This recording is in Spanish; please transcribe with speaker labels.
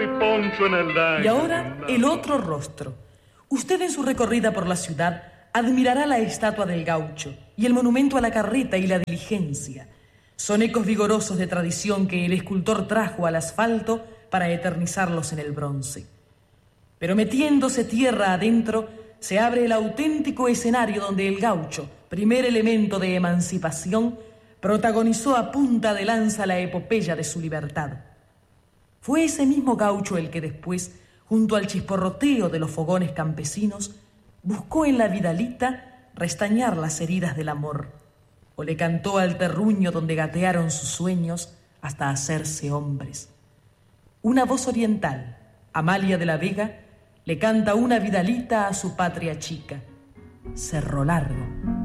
Speaker 1: poncho en el aire.
Speaker 2: Y ahora el otro rostro. Usted en su recorrida por la ciudad admirará la estatua del gaucho y el monumento a la carreta y la diligencia. Son ecos vigorosos de tradición que el escultor trajo al asfalto para eternizarlos en el bronce. Pero metiéndose tierra adentro, se abre el auténtico escenario donde el gaucho, primer elemento de emancipación, protagonizó a punta de lanza la epopeya de su libertad. Fue ese mismo gaucho el que después, junto al chisporroteo de los fogones campesinos, buscó en la vidalita restañar las heridas del amor, o le cantó al terruño donde gatearon sus sueños hasta hacerse hombres. Una voz oriental, Amalia de la Vega, le canta una vidalita a su patria chica, Cerro Largo.